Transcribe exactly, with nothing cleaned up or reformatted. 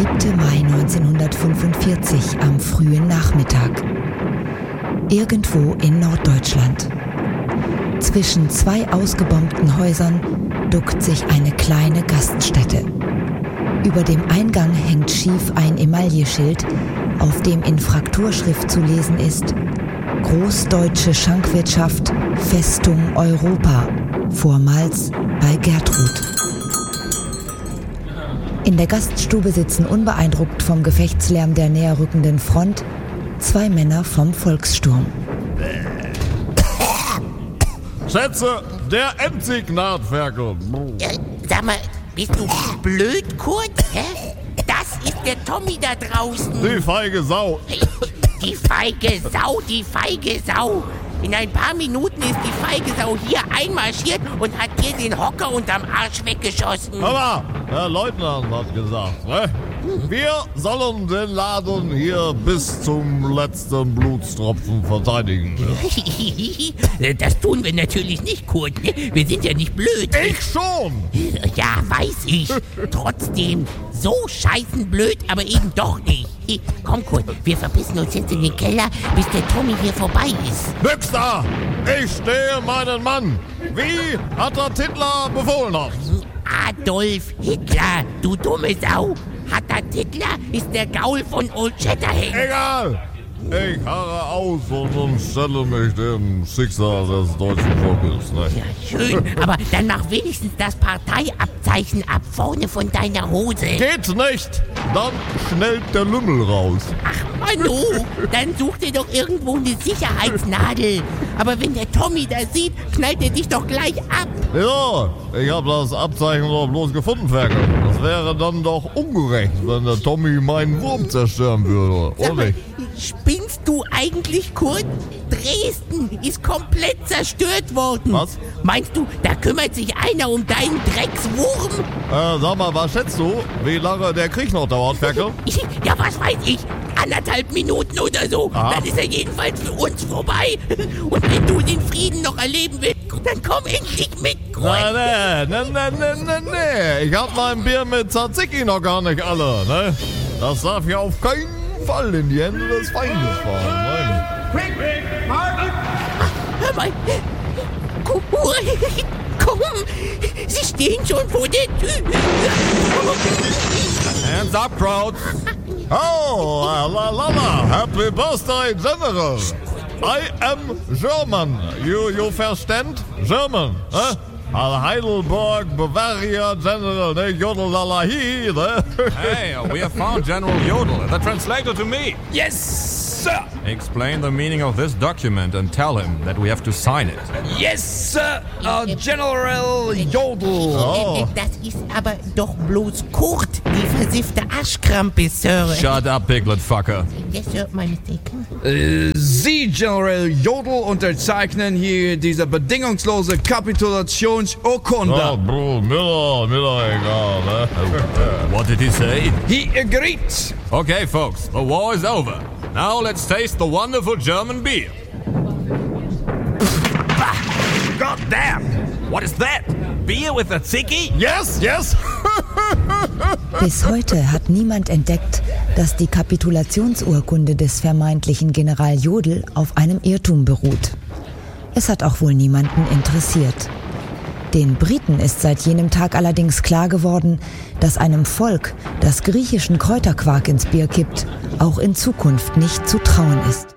siebten Mai neunzehnhundertfünfundvierzig am frühen Nachmittag. Irgendwo in Norddeutschland. Zwischen zwei ausgebombten Häusern duckt sich eine kleine Gaststätte. Über dem Eingang hängt schief ein Emailleschild, auf dem in Frakturschrift zu lesen ist: Großdeutsche Schankwirtschaft, Festung Europa, vormals bei Gertrud. In der Gaststube sitzen unbeeindruckt vom Gefechtslärm der näher rückenden Front zwei Männer vom Volkssturm. Schätze, der Endsignatferkel. Äh, sag mal, bist du blöd, Kurt? Hä? Das ist der Tommy da draußen. Die feige Sau. Die feige Sau, die feige Sau. In ein paar Minuten ist die feige Sau hier einmarschiert und hat dir den Hocker unterm Arsch weggeschossen. Aber der Leutnant hat gesagt, ne? Wir sollen den Laden hier bis zum letzten Blutstropfen verteidigen. Das tun wir natürlich nicht, Kurt. Wir sind ja nicht blöd. Ich schon! Ja, weiß ich. Trotzdem, so scheißen blöd, aber eben doch nicht. Komm, Kurt, wir verpissen uns jetzt in den Keller, bis der Tommy hier vorbei ist. Nix da! Ich stehe meinen Mann! Wie hat der Titler befohlen hat? Adolf Hitler, du dumme Sau! Hatter Titler ist der Gaul von Old Shatterhand. Egal! Ich harre aus und stelle mich dem Schicksal des deutschen Volkes. Ne? Ja, schön, aber dann mach wenigstens das Parteiabzeichen ab vorne von deiner Hose. Geht nicht! Dann schnellt der Lümmel raus. Ach, Manu, dann such dir doch irgendwo eine Sicherheitsnadel. Aber wenn der Tommy das sieht, knallt er dich doch gleich ab. Ja, ich hab das Abzeichen doch bloß gefunden, Ferkel. Das wäre dann doch ungerecht, wenn der Tommy meinen Wurm zerstören würde, oder nicht? Spinnst du eigentlich, Kurt? Dresden ist komplett zerstört worden. Was? Meinst du, da kümmert sich einer um deinen Dreckswurm? Äh, sag mal, was schätzt du, wie lange der Krieg noch dauert, Ferkel? Ja, was weiß ich. Anderthalb Minuten oder so. Aha. Dann ist er jedenfalls für uns vorbei. Und wenn du den Frieden noch erleben willst, dann komm endlich mit, Kurt. Nee, nee, nee, nee, nee, nee. Ich hab mein Bier mit Tzatziki noch gar nicht alle, ne? Das darf ja auf keinen Fall in die Hände des Feindes fahren, nein. Quick, quick, Martin! Hör mal. Komm, komm. Sie stehen schon vor der Tür. Hands up, crowd. Oh, la la la. Happy birthday, General. I am German. You, you understand? German, eh? Heidelberg, Bavaria, General, ne? Jodel la la hi, ne? Hey, we have found General Jodl, the translator to me. Yes, sir. Explain the meaning of this document and tell him that we have to sign it. Yes, sir. Uh, General Jodl. Oh. Das ist aber doch bloß Kurt, die versiffte Arschkrampe, Sir. Shut up, piglet fucker. Yes, Sir, my mistake. Äh, Sie, General Jodl, unterzeichnen hier diese bedingungslose Kapitulationsurkunde. Oh, Bro, Miller, Miller, egal, ne? What did he say? He agreed. Okay, folks, the war is over. Now let's taste the wonderful German beer. God damn. What is that? Beer with a tzatziki? Yes, yes. Bis heute hat niemand entdeckt, dass die Kapitulationsurkunde des vermeintlichen General Jodl auf einem Irrtum beruht. Es hat auch wohl niemanden interessiert. Den Briten ist seit jenem Tag allerdings klar geworden, dass einem Volk, das griechischen Kräuterquark ins Bier kippt, auch in Zukunft nicht zu trauen ist.